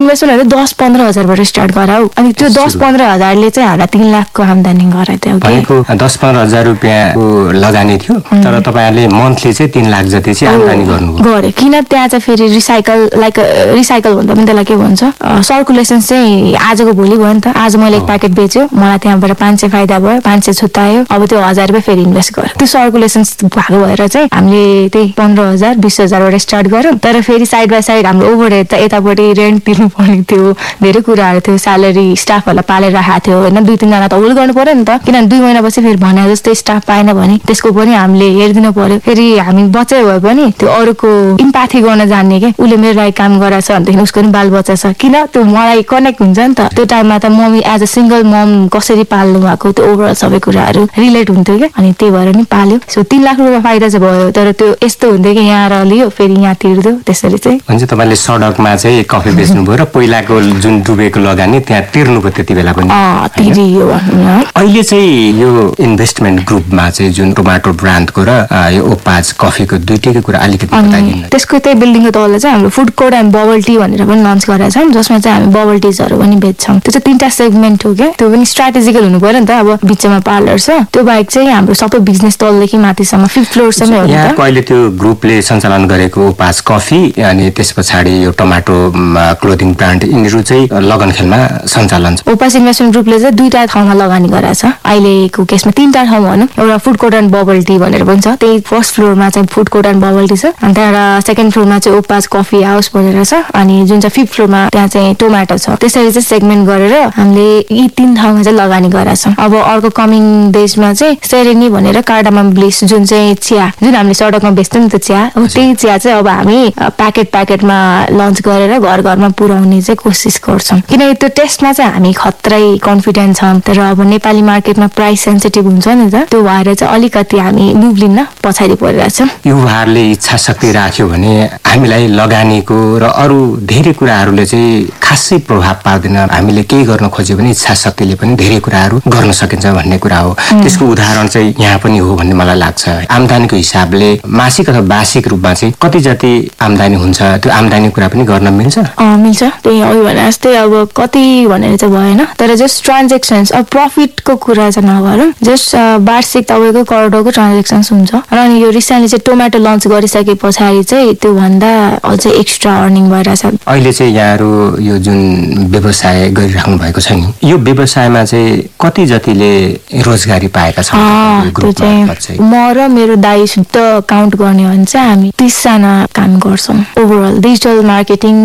investment 10-15,000बाट start गराऊ अनि त्यो 10-15,000ले चाहिँ हामीलाई 3 लाखको आम्दानी गराइदियो भनेको 10-15,000 रुपियाँको लगानी थियो तर तपाईहरुले मन्थली चाहिँ 3 लाख जति चाहिँ आम्दानी गर्नुभयो गरे किन त्यहाँ चाहिँ फेरि रिसाइकल भन्दा पनि त्यसलाई के भन्छ सर्कुलेसन चाहिँ आजको भोलि भयो नि त आज मैले एक प्याकेट बेच्यो मलाई त्यहाँबाट 500 फाइदा भयो 500 छुट्यायो अब त्यो 1000 रुपैयाँ फेरि इन्भेस्ट गर्यो त्यो सर्कुलेसन भएको भएर चाहिँ हामीले त्यही 15,000-20,000 बाट स्टार्ट गर्यौं तर फेरि साइड बाइ साइड हाम्रो ओभरहेड त यतापट्टि रेन्ट तिर्नु पर्ने थियो धेरै कुराहरु थियो स्यालेरी स्टाफहरुलाई पालेर राखेको थियो हैन 2-3 जना त होल्ड गर्नु पर्यो नि त किनभने 2 महिनापछि फेरि भने जस्तै स्टाफ पाएन भने त्यसको पनि हामीले हेर्दिनु पर्यो फेरि हामी बच्चै भए पनि त्यो अरूको इम्प्याथी गर्न जान्ने के उले मेरो लागि काम गराछ भनेदेखि उसको पनि बालबच्चा छ किन त्यो मलाई कनेक्ट हुन्छ नि त त्यो टाइममा त मम्मी एज अ सिंगल मम कसरी पाल्नु भएको त्यो ओभरअल सबै कुराहरु रिलेट हुन्थ्यो के अनि त्यही भएर नि पाल्यो सो 3 लाख रुपैयाँ फाइदा चाहिँ भयो तर त्यो यस्तो हुन्थ्यो कि यहाँ र लियो फेरि यहाँ तिर्दो त्यसरी चाहिँ हुन्छ तपाईले सडकमा चाहिँ कफी बेच्नु भयो र पहिलाको जुन डुबेको लगानी त्यहाँ तिर्नु भयो त्यतिबेला पनि तिरियो अहिले चाहिँ यो इन्भेस्टमेन्ट ग्रुपमा चाहिँ जुन टोमाटो ब्रान्डको र यो ओपाज कफीको दुईटैको कुरा अलिकति बताइदिनु त्यसको त्यही बिल्डिङको तल चाहिँ हाम्रो food court and bubble tea भनेर पनि लन्च गरेका छौं जसमा चाहिँ हामी बबल टीजहरु पनि बेच्छौं त्यो चाहिँ 3टा सेगमेन्ट हो के त्यो पनि स्ट्र्याटेजिकल हुनु पर्यो नि त अब बिचमा पार्लर छ त्यो बाहेक चाहिँ हाम्रो सबै बिजनेस तलदेखि माथिसम्म 5th फ्लोर सम्म हो नि त यहाँ कहिले त्यो ग्रुपले सञ्चालन गरेको ओपाज कफी अनि त्यसपछि यो टोमाटो क्लोथिङ ब्रान्ड यिनीहरु चाहिँ लगनखेलमा सञ्चालन छ ओपाज इन्भेस्टमेन्ट ग्रुपले चाहिँ 2टा ठाउँमा लगानी गरेको छ अहिलेको केसमा 3टा ठाउँ भनौं एउटा food court and bubble tea भनेर पनि छ त्यही फर्स्ट फ्लोरमा चाहिँ food court and bubble tea छ अनि त्यहाँबाट सेकेन्ड फ्लोरमा चाहिँ ओपाज कफी हाउस भनेर छ अनि जुन चाहिँ 5th फ्लोरमा त्यहाँ चाहिँ टोमाटो छ त्यसरी चाहिँ सेगमेन्ट गरेर हामीले यी 3 ठाउँमा चाहिँ लगानी गरेका छौं अब अर्को कमिङ डेजमा चाहिँ सेरेनी भनेर कार्डामम ब्लिस जुन चाहिँ चिया जुन हामीले सडकमा बेच्छौं नि त चिया हो त्यही चिया चाहिँ अब हामी प्याकेटमा लन्च गरेर घर घरमा पुर्याउने चाहिँ कोसिस गर्छौं किनकि त्यो टेस्टमा चाहिँ हामी खत्रै कन्फिडेन्ट छौं तर अब नेपाली मार्केटमा प्राइस सेन्सिटिभ हुन्छ नि त त्यो भएर चाहिँ अलिकति हामी मुभ लिन पछाडी परिरहेका छौं युवाहरुले इच्छा शक्ति राख्यो भने हामीलाई लगानीको र अरु धेरै कुराहरुले चाहिँ खासै प्रभाव पार्दैन हामीले केही गर्न खोज्यो भने इच्छा शक्तिले पनि धेरै कुराहरु गर्न सकिन्छ भन्ने कुरा हो त्यसको उदाहरण चाहिँ यहाँ पनि हो भन्ने मलाई लाग्छ आम्दानीको हिसाबले मासिक अथवा वार्षिक रूपमा चाहिँ कति जति आम्दानी हुन्छ त्यो आम्दानी कुरा पनि गर्न मिल्छ मिल्छ त्यही हो भने जस्तै अब कति भनेर चाहिँ भएन तर जस्ट ट्रान्ज्याक्सन्स अब प्रफिटको कुरा चाहिँ नगरौँ जस्ट वार्षिक तपाईको करोडको ट्रान्ज्याक्सन्स हुन्छ र अनि यो रिसेन्टली चाहिँ टोमाटो लन्च गरिसके पछाडी चाहिँ त्यो भन्दा अझै एक्स्ट्रा अर्निङ भइरहेछ अहिले चाहिँ यहाँहरु यो जुन व्यवसाय गरिराख्नु भएको छ नि यो व्यवसायमा चाहिँ कति जतिले रोजगारी पाएका छन् ग्रुपमा म र मेरो दाइ शुद्ध काउन्ट गर्ने हो भने चाहिँ हामी 30 जना काम गर्छौं ओभरअल डिजिटल मार्केटिङ